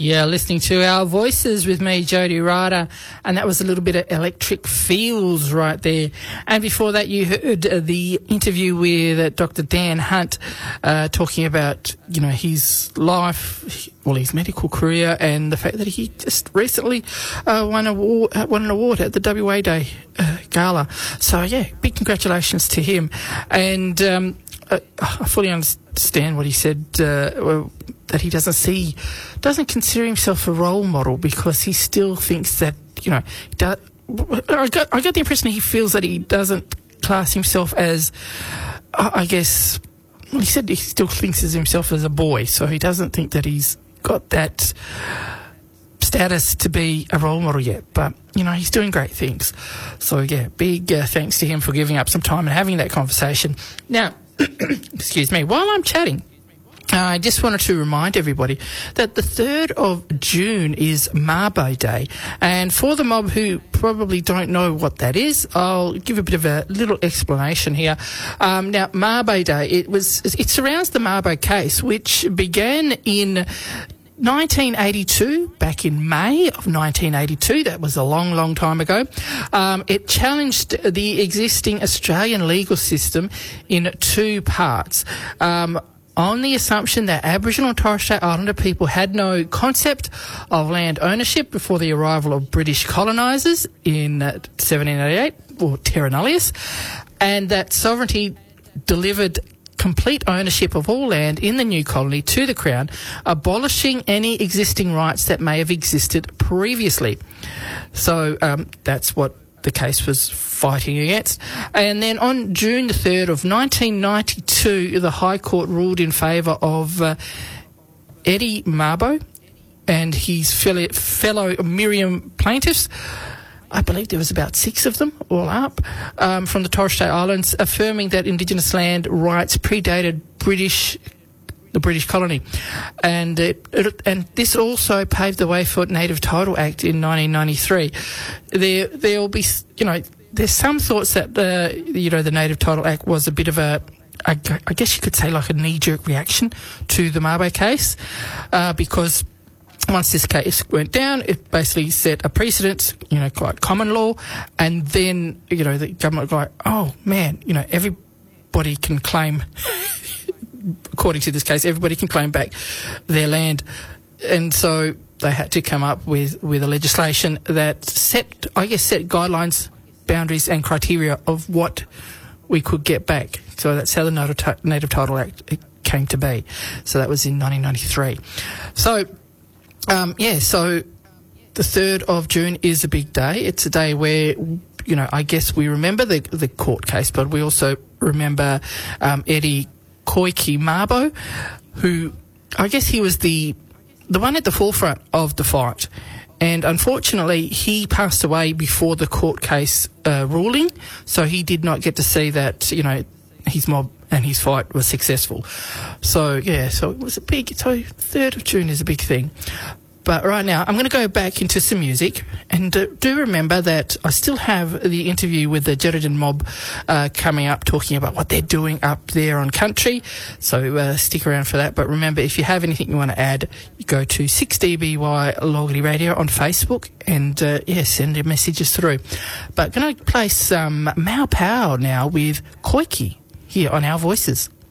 Yeah, listening to Our Voices with me, Jody Ryder, and that was a little bit of Electric Feels right there. And before that, you heard the interview with Dr. Dan Hunt talking about, his life, his medical career, and the fact that he just recently won an award at the WA Day Gala. So, yeah, big congratulations to him. And I fully understand what he said, that he doesn't consider himself a role model because he still thinks that, I get the impression he feels that he doesn't class himself as, he said he still thinks of himself as a boy, so he doesn't think that he's got that status to be a role model yet, but he's doing great things. So yeah, big thanks to him for giving up some time and having that conversation. Now, excuse me, while I'm chatting, I just wanted to remind everybody that the 3rd of June is Mabo Day. And for the mob who probably don't know what that is, I'll give a bit of a little explanation here. Now, Mabo Day, it surrounds the Mabo case, which began in 1982, back in May of 1982. That was a long, long time ago. It challenged the existing Australian legal system in 2 parts. On the assumption that Aboriginal and Torres Strait Islander people had no concept of land ownership before the arrival of British colonisers in 1788, or terra nullius, and that sovereignty delivered complete ownership of all land in the new colony to the Crown, abolishing any existing rights that may have existed previously. So that's what the case was fighting against. And then on June the 3rd of 1992, the High Court ruled in favour of Eddie Mabo and his fellow Miriam plaintiffs. I believe there was about 6 of them all up, from the Torres Strait Islands, affirming that Indigenous land rights predated the British colony. And this also paved the way for Native Title Act in 1993. There'll be, there's some thoughts that, the Native Title Act was a bit of I guess you could say like a knee-jerk reaction to the Mabo case, because once this case went down, it basically set a precedent, quite common law, and then, the government was like, oh man, everybody can claim, according to this case, everybody can claim back their land. And so they had to come up with a legislation that set guidelines, boundaries and criteria of what we could get back. So that's how the Native Title Act came to be. So that was in 1993. So, so the 3rd of June is a big day. It's a day where, I guess we remember the court case, but we also remember Eddie Koiki Mabo, who I guess he was the one at the forefront of the fight. And unfortunately, he passed away before the court case ruling, so he did not get to see that, his mob and his fight was successful. So, so it was 3rd of June is a big thing. But right now, I'm going to go back into some music, and do remember that I still have the interview with the Jeriden mob coming up, talking about what they're doing up there on country. So stick around for that. But remember, if you have anything you want to add, you go to 6DBY Logley Radio on Facebook, and send your messages through. But going to play some Mau Pau now with Koiki here on Our Voices.